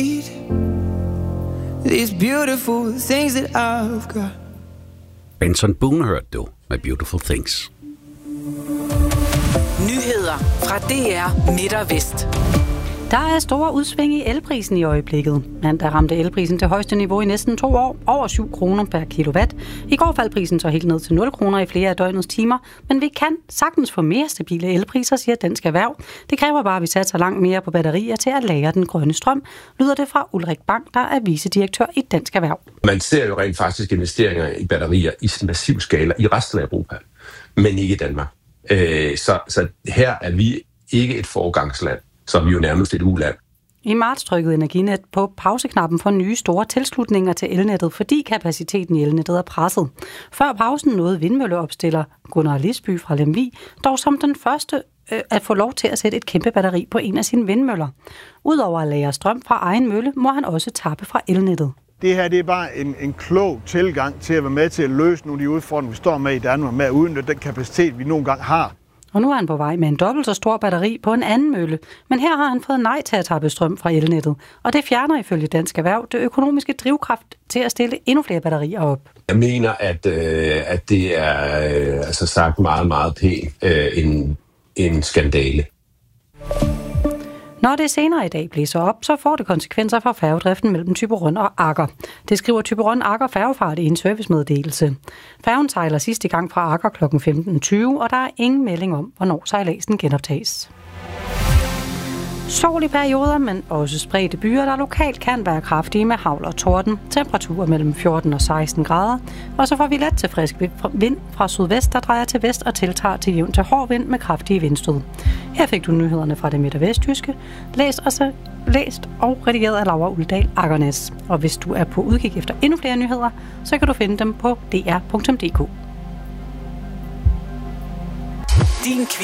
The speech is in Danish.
These beautiful things that I've got. Benson Boone hørte du med Beautiful Things. Nyheder fra DR Midt og Vest. Der er store udsving i elprisen i øjeblikket. Mandag ramte elprisen til højeste niveau i næsten 2 år, over 7 kroner per kilowatt. I går faldt prisen så helt ned til 0 kroner i flere af døgnets timer, men vi kan sagtens få mere stabile elpriser, siger Dansk Erhverv. Det kræver bare, at vi satser langt mere på batterier til at lagre den grønne strøm, lyder det fra Ulrik Bang, der er vicedirektør i Dansk Erhverv. Man ser jo rent faktisk investeringer i batterier i massiv skala i resten af Europa, men ikke i Danmark. Så her er vi ikke et foregangsland, som jo nærmest et uland. I marts trykkede Energinet på pauseknappen for nye store tilslutninger til elnettet, fordi kapaciteten i elnettet er presset. Før pausen nåede vindmølleopstiller Gunnar Lisby fra Lemvig dog som den første at få lov til at sætte et kæmpe batteri på en af sine vindmøller. Udover at lagre strøm fra egen mølle, må han også tappe fra elnettet. Det her det er bare en klog tilgang til at være med til at løse nogle af de udfordringer, vi står med i Danmark, med at udnytte den kapacitet, vi nogle gange har. Og nu er han på vej med en dobbelt så stor batteri på en anden mølle. Men her har han fået nej til at tappe strøm fra elnettet. Og det fjerner ifølge Dansk Erhverv det økonomiske drivkraft til at stille endnu flere batterier op. Jeg mener, at det er altså sagt meget, meget pænt en skandale. Når det senere i dag blæser op, så får det konsekvenser for færgedriften mellem Thyborøn og Agger. Det skriver Thyborøn Agger Færgefart i en servicemeddelelse. Færgen sejler sidste gang fra Agger kl. 15.20, og der er ingen melding om, hvornår sejladsen genoptages. Sol i perioder, men også spredte byer, der lokalt kan være kraftige med hagl og torden. Temperaturer mellem 14 og 16 grader. Og så får vi let til frisk vind fra sydvest, der drejer til vest og tiltager til jævn til hård vind med kraftige vindstød. Her fik du nyhederne fra det midt- og vestjyske. Læst og redigeret af Laura Uldal Akernes. Og hvis du er på udkig efter endnu flere nyheder, så kan du finde dem på dr.dk.